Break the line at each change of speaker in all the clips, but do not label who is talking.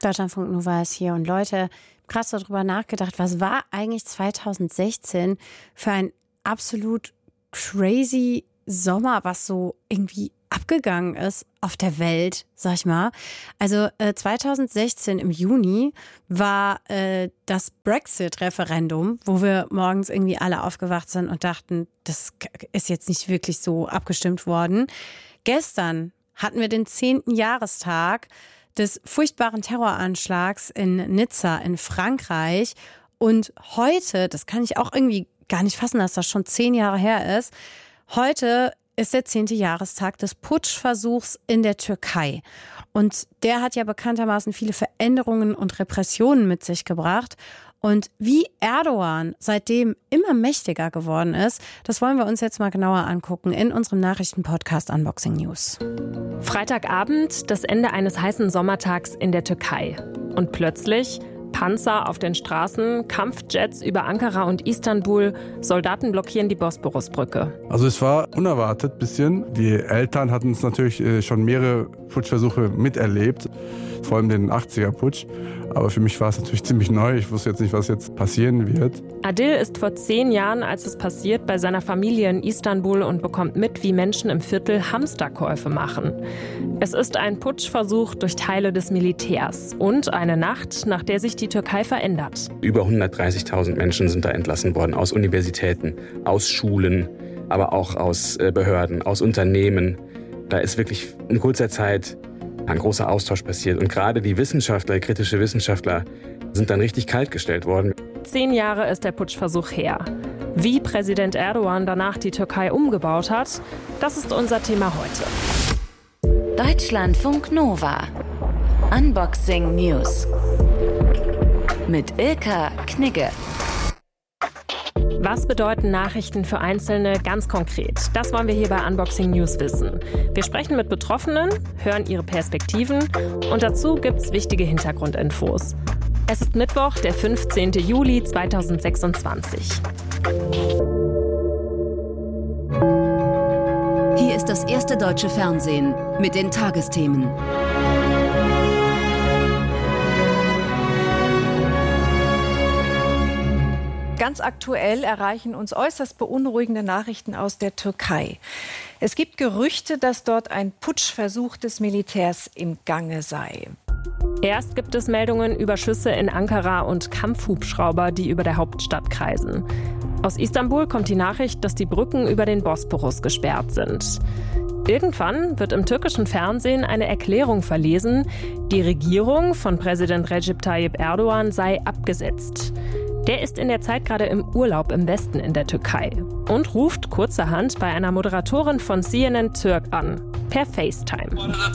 Deutschlandfunk Nova ist hier und Leute, krass darüber nachgedacht, was war eigentlich 2016 für ein absolut crazy Sommer, was so irgendwie abgegangen ist auf der Welt, sag ich mal. Also 2016 im Juni war das Brexit-Referendum, wo wir morgens irgendwie alle aufgewacht sind und dachten, das ist jetzt nicht wirklich so abgestimmt worden. Gestern hatten wir den 10. Jahrestag des furchtbaren Terroranschlags in Nizza in Frankreich. Und heute, das kann ich auch irgendwie gar nicht fassen, dass das schon 10 Jahre her ist, heute ist der 10. Jahrestag des Putschversuchs in der Türkei. Und der hat ja bekanntermaßen viele Veränderungen und Repressionen mit sich gebracht. Und wie Erdogan seitdem immer mächtiger geworden ist, das wollen wir uns jetzt mal genauer angucken in unserem Nachrichtenpodcast Unboxing News.
Freitagabend, das Ende eines heißen Sommertags in der Türkei. Und plötzlich Panzer auf den Straßen, Kampfjets über Ankara und Istanbul, Soldaten blockieren die Bosporusbrücke.
Also es war unerwartet ein bisschen. Die Eltern hatten es natürlich schon mehrere Putschversuche miterlebt, vor allem den 80er-Putsch. Aber für mich war es natürlich ziemlich neu. Ich wusste jetzt nicht, was jetzt passieren wird.
Adil ist vor 10 Jahren, als es passiert, bei seiner Familie in Istanbul und bekommt mit, wie Menschen im Viertel Hamsterkäufe machen. Es ist ein Putschversuch durch Teile des Militärs und eine Nacht, nach der sich die Türkei verändert.
Über 130.000 Menschen sind da entlassen worden aus Universitäten, aus Schulen, aber auch aus Behörden, aus Unternehmen. Da ist wirklich in kurzer Zeit ein großer Austausch passiert. Und gerade die Wissenschaftler, kritische Wissenschaftler, sind dann richtig kaltgestellt worden.
10 Jahre ist der Putschversuch her. Wie Präsident Erdogan danach die Türkei umgebaut hat, das ist unser Thema heute.
Deutschlandfunk Nova. Unboxing News. Mit Ilka Knigge.
Was bedeuten Nachrichten für Einzelne ganz konkret? Das wollen wir hier bei Unboxing News wissen. Wir sprechen mit Betroffenen, hören ihre Perspektiven und dazu gibt's wichtige Hintergrundinfos. Es ist Mittwoch, der 15. Juli 2026.
Hier ist das erste deutsche Fernsehen mit den Tagesthemen.
Ganz aktuell erreichen uns äußerst beunruhigende Nachrichten aus der Türkei. Es gibt Gerüchte, dass dort ein Putschversuch des Militärs im Gange sei.
Erst gibt es Meldungen über Schüsse in Ankara und Kampfhubschrauber, die über der Hauptstadt kreisen. Aus Istanbul kommt die Nachricht, dass die Brücken über den Bosporus gesperrt sind. Irgendwann wird im türkischen Fernsehen eine Erklärung verlesen, die Regierung von Präsident Recep Tayyip Erdogan sei abgesetzt. Der ist in der Zeit gerade im Urlaub im Westen in der Türkei und ruft kurzerhand bei einer Moderatorin von CNN Türk an, per FaceTime.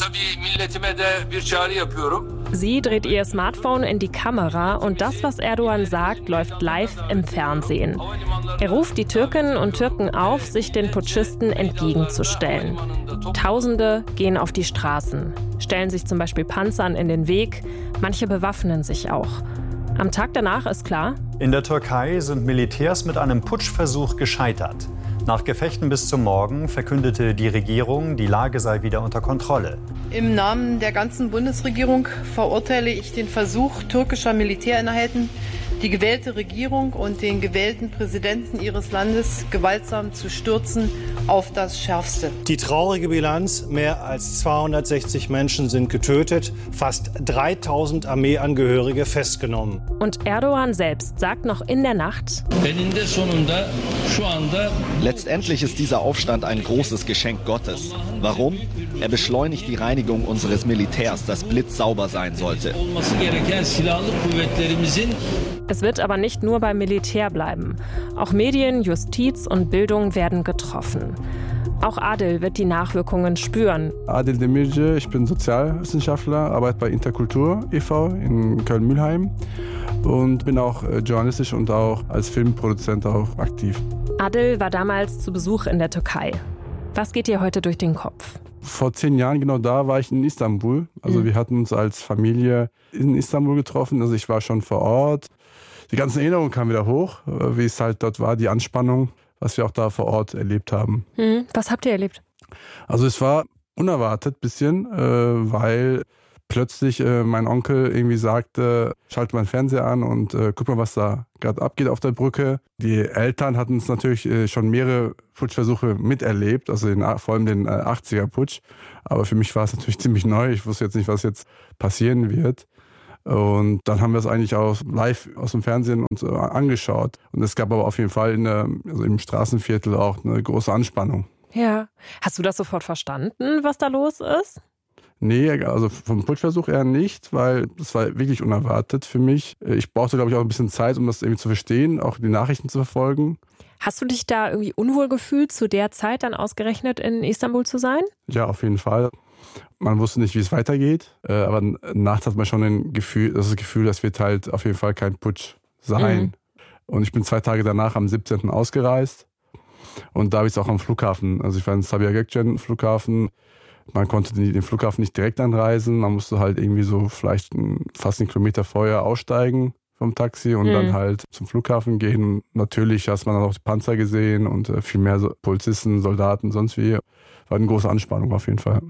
Sie dreht ihr Smartphone in die Kamera und das, was Erdogan sagt, läuft live im Fernsehen. Er ruft die Türkinnen und Türken auf, sich den Putschisten entgegenzustellen. Tausende gehen auf die Straßen, stellen sich zum Beispiel Panzern in den Weg, manche bewaffnen sich auch. Am Tag danach ist klar:
In der Türkei sind Militärs mit einem Putschversuch gescheitert. Nach Gefechten bis zum Morgen verkündete die Regierung, die Lage sei wieder unter Kontrolle.
Im Namen der ganzen Bundesregierung verurteile ich den Versuch türkischer Militäreinheiten, die gewählte Regierung und den gewählten Präsidenten ihres Landes gewaltsam zu stürzen, auf das Schärfste.
Die traurige Bilanz: mehr als 260 Menschen sind getötet, fast 3000 Armeeangehörige festgenommen.
Und Erdogan selbst sagt noch in der Nacht:
Letztendlich ist dieser Aufstand ein großes Geschenk Gottes. Warum? Er beschleunigt die Reinigung unseres Militärs, das blitzsauber sein sollte.
Es wird aber nicht nur beim Militär bleiben. Auch Medien, Justiz und Bildung werden getroffen. Auch Adil wird die Nachwirkungen spüren.
Adil Demirci, ich bin Sozialwissenschaftler, arbeite bei Interkultur e.V. in Köln-Mülheim und bin auch journalistisch und auch als Filmproduzent auch aktiv.
Adil war damals zu Besuch in der Türkei. Was geht dir heute durch den Kopf?
Vor 10 Jahren, genau da, war ich in Istanbul. Also wir hatten uns als Familie in Istanbul getroffen. Also ich war schon vor Ort. Die ganzen Erinnerungen kamen wieder hoch, wie es halt dort war, die Anspannung, was wir auch da vor Ort erlebt haben.
Was habt ihr erlebt?
Also es war unerwartet ein bisschen, weil plötzlich mein Onkel irgendwie sagte, schalte meinen Fernseher an und guck mal, was da gerade abgeht auf der Brücke. Die Eltern hatten es natürlich schon mehrere Putschversuche miterlebt, also vor allem den 80er-Putsch. Aber für mich war es natürlich ziemlich neu. Ich wusste jetzt nicht, was jetzt passieren wird. Und dann haben wir es eigentlich auch live aus dem Fernsehen uns angeschaut. Und es gab aber auf jeden Fall im Straßenviertel auch eine große Anspannung.
Ja. Hast du das sofort verstanden, was da los ist?
Nee, also vom Putschversuch eher nicht, weil das war wirklich unerwartet für mich. Ich brauchte, glaube ich, auch ein bisschen Zeit, um das irgendwie zu verstehen, auch die Nachrichten zu verfolgen.
Hast du dich da irgendwie unwohl gefühlt, zu der Zeit dann ausgerechnet in Istanbul zu sein?
Ja, auf jeden Fall. Man wusste nicht, wie es weitergeht, aber nachts hat man schon das Gefühl, das wird halt auf jeden Fall kein Putsch sein. Mhm. Und ich bin 2 Tage danach am 17. ausgereist und da habe ich es auch am Flughafen, also ich war in Sabiha Gökçen Flughafen. Man konnte den Flughafen nicht direkt anreisen, man musste halt irgendwie so vielleicht fast einen Kilometer vorher aussteigen vom Taxi und dann halt zum Flughafen gehen. Natürlich hat man dann auch die Panzer gesehen und viel mehr Polizisten, Soldaten, sonst wie. War eine große Anspannung auf jeden Fall.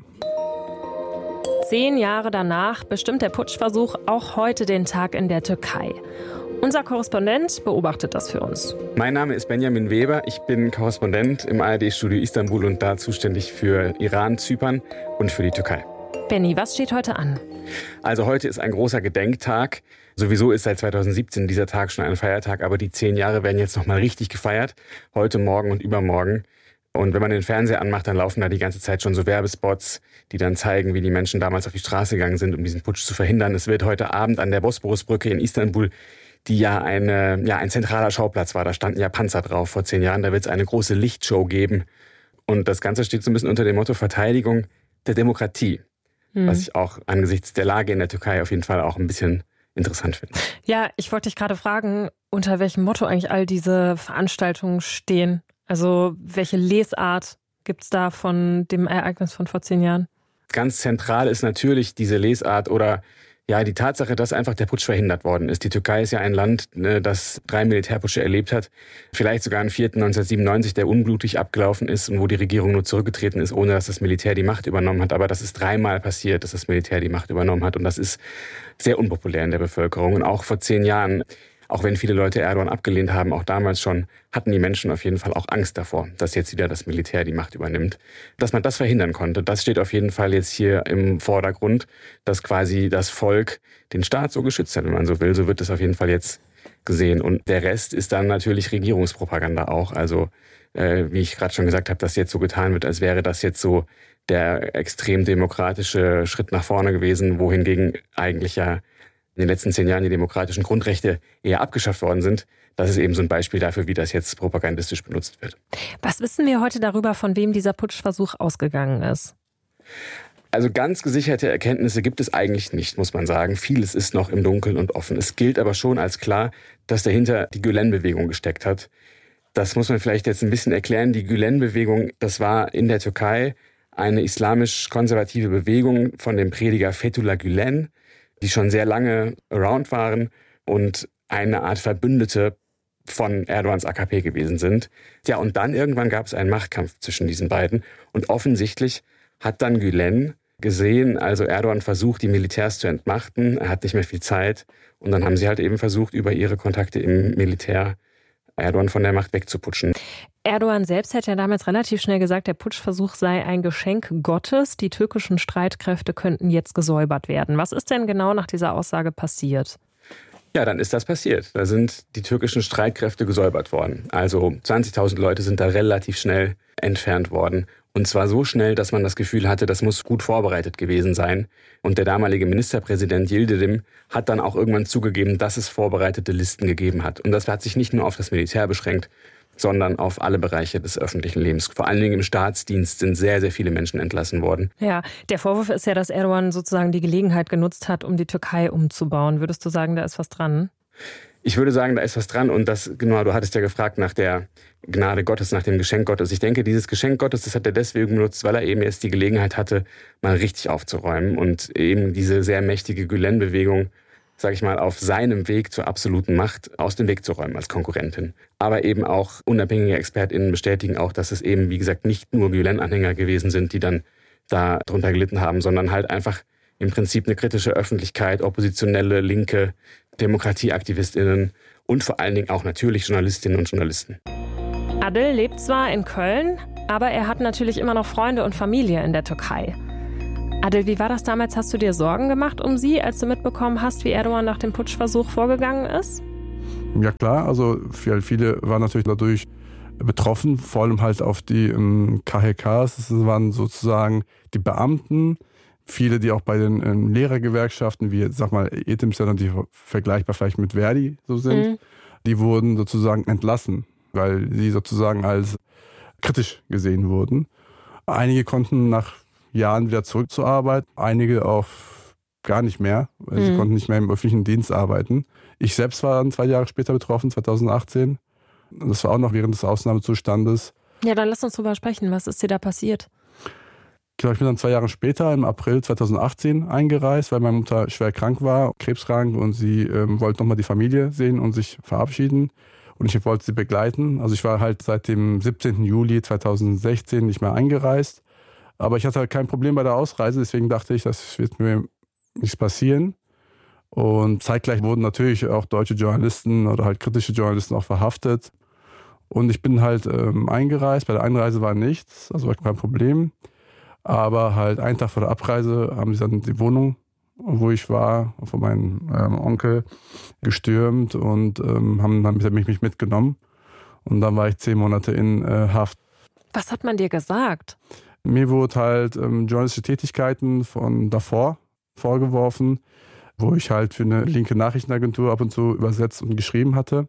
10 Jahre danach bestimmt der Putschversuch auch heute den Tag in der Türkei. Unser Korrespondent beobachtet das für uns.
Mein Name ist Benjamin Weber. Ich bin Korrespondent im ARD-Studio Istanbul und da zuständig für Iran, Zypern und für die Türkei.
Benni, was steht heute an?
Also heute ist ein großer Gedenktag. Sowieso ist seit 2017 dieser Tag schon ein Feiertag, aber die 10 Jahre werden jetzt nochmal richtig gefeiert. Heute, morgen und übermorgen. Und wenn man den Fernseher anmacht, dann laufen da die ganze Zeit schon so Werbespots, die dann zeigen, wie die Menschen damals auf die Straße gegangen sind, um diesen Putsch zu verhindern. Es wird heute Abend an der Bosporusbrücke in Istanbul, die ja ein zentraler Schauplatz war. Da standen ja Panzer drauf vor 10 Jahren. Da wird es eine große Lichtshow geben. Und das Ganze steht so ein bisschen unter dem Motto Verteidigung der Demokratie. Was ich auch angesichts der Lage in der Türkei auf jeden Fall auch ein bisschen interessant finde.
Ja, ich wollte dich gerade fragen, unter welchem Motto eigentlich all diese Veranstaltungen stehen. Also welche Lesart gibt es da von dem Ereignis von vor 10 Jahren?
Ganz zentral ist natürlich diese Lesart oder ja die Tatsache, dass einfach der Putsch verhindert worden ist. Die Türkei ist ja ein Land, das 3 Militärputsche erlebt hat. Vielleicht sogar einen 4. 1997, der unblutig abgelaufen ist und wo die Regierung nur zurückgetreten ist, ohne dass das Militär die Macht übernommen hat. Aber das ist 3-mal passiert, dass das Militär die Macht übernommen hat. Und das ist sehr unpopulär in der Bevölkerung. Und auch vor 10 Jahren, auch wenn viele Leute Erdogan abgelehnt haben, auch damals schon, hatten die Menschen auf jeden Fall auch Angst davor, dass jetzt wieder das Militär die Macht übernimmt. Dass man das verhindern konnte, das steht auf jeden Fall jetzt hier im Vordergrund, dass quasi das Volk den Staat so geschützt hat, wenn man so will. So wird es auf jeden Fall jetzt gesehen. Und der Rest ist dann natürlich Regierungspropaganda auch. Also wie ich gerade schon gesagt habe, dass jetzt so getan wird, als wäre das jetzt so der extrem demokratische Schritt nach vorne gewesen, wohingegen eigentlich ja in den letzten 10 Jahren die demokratischen Grundrechte eher abgeschafft worden sind. Das ist eben so ein Beispiel dafür, wie das jetzt propagandistisch benutzt wird.
Was wissen wir heute darüber, von wem dieser Putschversuch ausgegangen ist?
Also ganz gesicherte Erkenntnisse gibt es eigentlich nicht, muss man sagen. Vieles ist noch im Dunkeln und offen. Es gilt aber schon als klar, dass dahinter die Gülen-Bewegung gesteckt hat. Das muss man vielleicht jetzt ein bisschen erklären. Die Gülen-Bewegung, das war in der Türkei eine islamisch-konservative Bewegung von dem Prediger Fethullah Gülen, die schon sehr lange around waren und eine Art Verbündete von Erdogans AKP gewesen sind. Ja, und dann irgendwann gab es einen Machtkampf zwischen diesen beiden. Und offensichtlich hat dann Gülen gesehen, also Erdogan versucht, die Militärs zu entmachten. Er hat nicht mehr viel Zeit. Und dann haben sie halt eben versucht, über ihre Kontakte im Militär Erdogan von der Macht wegzuputschen.
Erdogan selbst hat ja damals relativ schnell gesagt, der Putschversuch sei ein Geschenk Gottes. Die türkischen Streitkräfte könnten jetzt gesäubert werden. Was ist denn genau nach dieser Aussage passiert?
Ja, dann ist das passiert. Da sind die türkischen Streitkräfte gesäubert worden. Also 20.000 Leute sind da relativ schnell entfernt worden. Und zwar so schnell, dass man das Gefühl hatte, das muss gut vorbereitet gewesen sein. Und der damalige Ministerpräsident Yildirim hat dann auch irgendwann zugegeben, dass es vorbereitete Listen gegeben hat. Und das hat sich nicht nur auf das Militär beschränkt, sondern auf alle Bereiche des öffentlichen Lebens. Vor allen Dingen im Staatsdienst sind sehr, sehr viele Menschen entlassen worden.
Ja, der Vorwurf ist ja, dass Erdogan sozusagen die Gelegenheit genutzt hat, um die Türkei umzubauen. Würdest du sagen, da ist was dran?
Ich würde sagen, da ist was dran. Und das, genau, du hattest ja gefragt nach der Gnade Gottes, nach dem Geschenk Gottes. Ich denke, dieses Geschenk Gottes, das hat er deswegen benutzt, weil er eben jetzt die Gelegenheit hatte, mal richtig aufzuräumen und eben diese sehr mächtige Gülen-Bewegung, sage ich mal, auf seinem Weg zur absoluten Macht aus dem Weg zu räumen als Konkurrentin. Aber eben auch unabhängige ExpertInnen bestätigen auch, dass es eben, wie gesagt, nicht nur Gülen-Anhänger gewesen sind, die dann da drunter gelitten haben, sondern halt einfach im Prinzip eine kritische Öffentlichkeit, oppositionelle, linke DemokratieaktivistInnen und vor allen Dingen auch natürlich Journalistinnen und Journalisten.
Adil lebt zwar in Köln, aber er hat natürlich immer noch Freunde und Familie in der Türkei. Adil, wie war das damals? Hast du dir Sorgen gemacht um sie, als du mitbekommen hast, wie Erdogan nach dem Putschversuch vorgegangen ist?
Ja klar, also viele waren natürlich dadurch betroffen, vor allem halt auf die KHKs. Das waren sozusagen die Beamten, viele, die auch bei den Lehrergewerkschaften, wie sag mal Eğitimciler, die vergleichbar vielleicht mit Verdi so sind, die wurden sozusagen entlassen, weil sie sozusagen als kritisch gesehen wurden. Einige konnten nach Jahren wieder zurück zur Arbeit, einige auch gar nicht mehr, weil sie konnten nicht mehr im öffentlichen Dienst arbeiten. Ich selbst war dann 2 Jahre später betroffen, 2018. Das war auch noch während des Ausnahmezustandes.
Ja, dann lass uns drüber sprechen. Was ist dir da passiert?
Genau, ich bin dann 2 Jahre später, im April 2018, eingereist, weil meine Mutter schwer krank war, krebskrank, und sie wollte nochmal die Familie sehen und sich verabschieden. Und ich wollte sie begleiten. Also ich war halt seit dem 17. Juli 2016 nicht mehr eingereist. Aber ich hatte halt kein Problem bei der Ausreise, deswegen dachte ich, das wird mir nichts passieren. Und zeitgleich wurden natürlich auch deutsche Journalisten oder halt kritische Journalisten auch verhaftet. Und ich bin halt eingereist. Bei der Einreise war nichts, also war kein Problem. Aber halt einen Tag vor der Abreise haben sie dann die Wohnung, wo ich war, von meinem Onkel gestürmt und haben dann mich mitgenommen. Und dann war ich 10 Monate in Haft.
Was hat man dir gesagt?
Mir wurde halt journalistische Tätigkeiten von davor vorgeworfen, wo ich halt für eine linke Nachrichtenagentur ab und zu übersetzt und geschrieben hatte.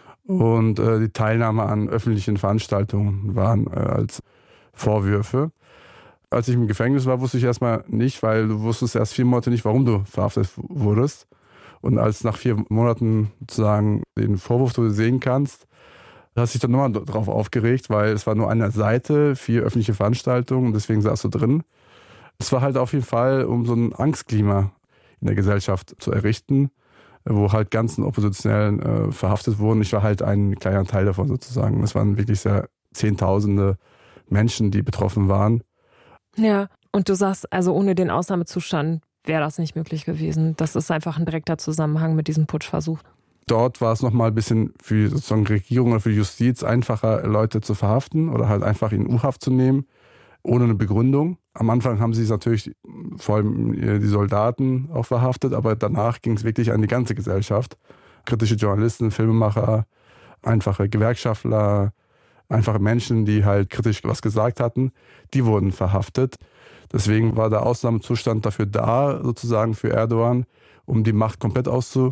Und die Teilnahme an öffentlichen Veranstaltungen waren als Vorwürfe. Als ich im Gefängnis war, wusste ich erstmal nicht, weil du wusstest erst 4 Monate nicht, warum du verhaftet wurdest. Und als nach 4 Monaten sozusagen den Vorwurf du sehen kannst, hast dich dann nochmal drauf aufgeregt, weil es war nur eine Seite, 4 öffentliche Veranstaltungen und deswegen saß du drin. Es war halt auf jeden Fall, um so ein Angstklima in der Gesellschaft zu errichten, wo halt ganzen Oppositionellen verhaftet wurden. Ich war halt ein kleiner Teil davon sozusagen. Es waren wirklich sehr Zehntausende Menschen, die betroffen waren.
Ja, und du sagst, also ohne den Ausnahmezustand wäre das nicht möglich gewesen. Das ist einfach ein direkter Zusammenhang mit diesem Putschversuch.
Dort war es nochmal ein bisschen für sozusagen Regierung oder für Justiz einfacher, Leute zu verhaften oder halt einfach in U-Haft zu nehmen, ohne eine Begründung. Am Anfang haben sie es natürlich vor allem die Soldaten auch verhaftet, aber danach ging es wirklich an die ganze Gesellschaft. Kritische Journalisten, Filmemacher, einfache Gewerkschaftler, einfache Menschen, die halt kritisch was gesagt hatten, die wurden verhaftet. Deswegen war der Ausnahmezustand dafür da, sozusagen für Erdogan, um die Macht komplett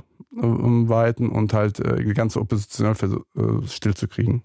auszuweiten und halt die ganze Opposition stillzukriegen.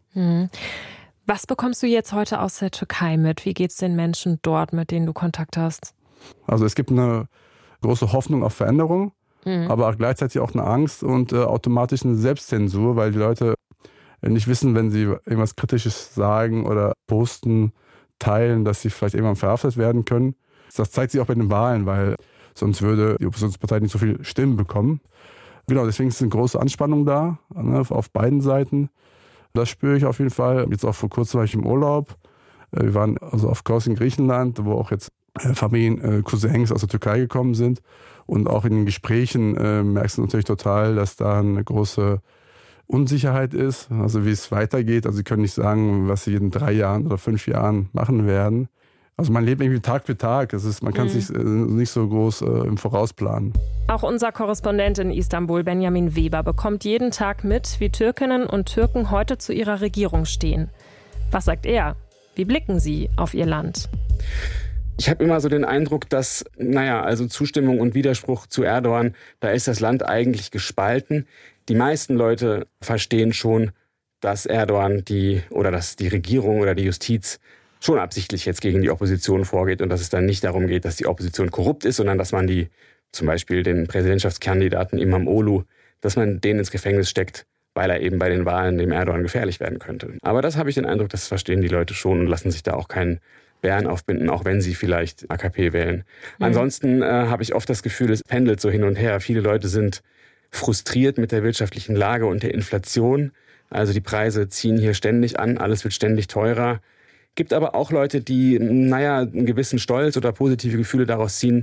Was bekommst du jetzt heute aus der Türkei mit? Wie geht es den Menschen dort, mit denen du Kontakt hast?
Also es gibt eine große Hoffnung auf Veränderung, aber auch gleichzeitig auch eine Angst und automatisch eine Selbstzensur, weil die Leute nicht wissen, wenn sie irgendwas Kritisches sagen oder posten, teilen, dass sie vielleicht irgendwann verhaftet werden können. Das zeigt sich auch bei den Wahlen, weil sonst würde die Oppositionspartei nicht so viele Stimmen bekommen. Genau, deswegen ist eine große Anspannung da, ne, auf beiden Seiten. Das spüre ich auf jeden Fall. Jetzt auch vor kurzem war ich im Urlaub. Wir waren also auf Kos in Griechenland, wo auch jetzt Familien, Cousins aus der Türkei gekommen sind. Und auch in den Gesprächen merkst du natürlich total, dass da eine große Unsicherheit ist, also wie es weitergeht. Also sie können nicht sagen, was sie in 3 Jahren oder 5 Jahren machen werden. Also man lebt irgendwie Tag für Tag. Man kann es sich nicht so groß im Voraus planen.
Auch unser Korrespondent in Istanbul, Benjamin Weber, bekommt jeden Tag mit, wie Türkinnen und Türken heute zu ihrer Regierung stehen. Was sagt er? Wie blicken sie auf ihr Land?
Ich habe immer so den Eindruck, dass, also Zustimmung und Widerspruch zu Erdogan, da ist das Land eigentlich gespalten. Die meisten Leute verstehen schon, dass Erdogan dass die Regierung oder die Justiz schon absichtlich jetzt gegen die Opposition vorgeht und dass es dann nicht darum geht, dass die Opposition korrupt ist, sondern dass man zum Beispiel den Präsidentschaftskandidaten Imamoglu, dass man den ins Gefängnis steckt, weil er eben bei den Wahlen dem Erdogan gefährlich werden könnte. Aber das habe ich den Eindruck, das verstehen die Leute schon und lassen sich da auch keinen Bären aufbinden, auch wenn sie vielleicht AKP wählen. Ansonsten habe ich oft das Gefühl, es pendelt so hin und her. Viele Leute sind frustriert mit der wirtschaftlichen Lage und der Inflation. Also die Preise ziehen hier ständig an, alles wird ständig teurer. Gibt aber auch Leute, die, einen gewissen Stolz oder positive Gefühle daraus ziehen,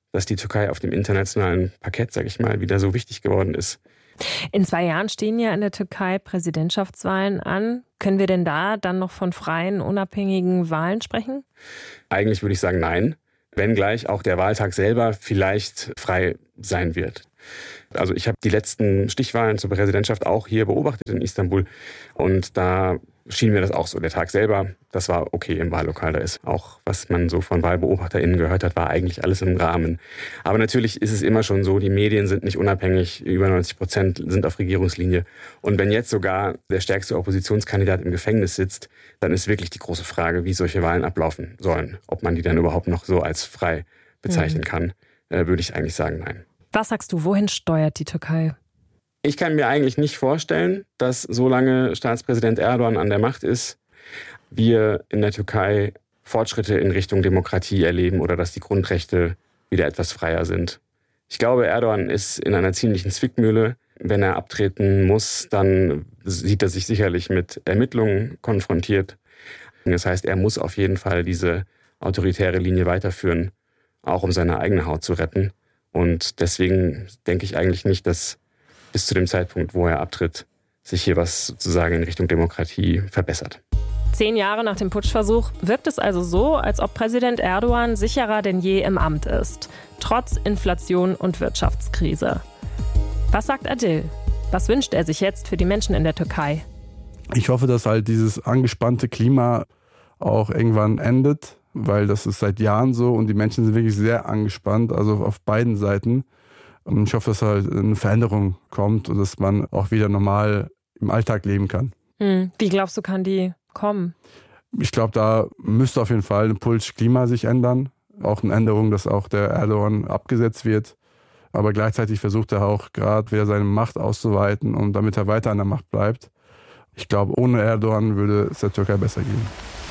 dass die Türkei auf dem internationalen Parkett, sage ich mal, wieder so wichtig geworden ist.
In 2 Jahren stehen ja in der Türkei Präsidentschaftswahlen an. Können wir denn da dann noch von freien, unabhängigen Wahlen sprechen?
Eigentlich würde ich sagen, nein. Wenngleich auch der Wahltag selber vielleicht frei sein wird. Also ich habe die letzten Stichwahlen zur Präsidentschaft auch hier beobachtet in Istanbul. Und da schien mir das auch so. Der Tag selber, das war okay im Wahllokal. Da ist auch, was man so von WahlbeobachterInnen gehört hat, war eigentlich alles im Rahmen. Aber natürlich ist es immer schon so, die Medien sind nicht unabhängig. Über 90% sind auf Regierungslinie. Und wenn jetzt sogar der stärkste Oppositionskandidat im Gefängnis sitzt, dann ist wirklich die große Frage, wie solche Wahlen ablaufen sollen. Ob man die dann überhaupt noch so als frei bezeichnen kann, würde ich eigentlich sagen, nein.
Was sagst du, wohin steuert die Türkei?
Ich kann mir eigentlich nicht vorstellen, dass solange Staatspräsident Erdogan an der Macht ist, wir in der Türkei Fortschritte in Richtung Demokratie erleben oder dass die Grundrechte wieder etwas freier sind. Ich glaube, Erdogan ist in einer ziemlichen Zwickmühle. Wenn er abtreten muss, dann sieht er sich sicherlich mit Ermittlungen konfrontiert. Das heißt, er muss auf jeden Fall diese autoritäre Linie weiterführen, auch um seine eigene Haut zu retten. Und deswegen denke ich eigentlich nicht, dass bis zu dem Zeitpunkt, wo er abtritt, sich hier was sozusagen in Richtung Demokratie verbessert.
10 Jahre nach dem Putschversuch wirkt es also so, als ob Präsident Erdogan sicherer denn je im Amt ist, trotz Inflation und Wirtschaftskrise. Was sagt Adil? Was wünscht er sich jetzt für die Menschen in der Türkei?
Ich hoffe, dass halt dieses angespannte Klima auch irgendwann endet, weil das ist seit Jahren so und die Menschen sind wirklich sehr angespannt, also auf beiden Seiten. Und ich hoffe, dass halt eine Veränderung kommt und dass man auch wieder normal im Alltag leben kann.
Wie glaubst du, kann die kommen?
Ich glaube, da müsste auf jeden Fall ein Putschklima sich ändern. Auch eine Änderung, dass auch der Erdogan abgesetzt wird. Aber gleichzeitig versucht er auch gerade wieder seine Macht auszuweiten und damit er weiter an der Macht bleibt. Ich glaube, ohne Erdogan würde es der Türkei besser gehen.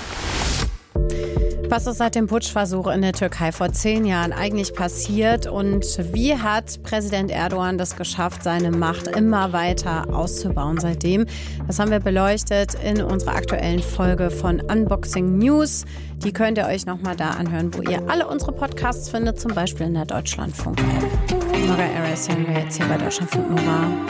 Was ist seit dem Putschversuch in der Türkei vor 10 Jahren eigentlich passiert und wie hat Präsident Erdogan das geschafft, seine Macht immer weiter auszubauen seitdem? Das haben wir beleuchtet in unserer aktuellen Folge von Unboxing News. Die könnt ihr euch nochmal da anhören, wo ihr alle unsere Podcasts findet, zum Beispiel in der Deutschlandfunk-App. Nora Eres hören wir jetzt hier bei Deutschlandfunk Nova.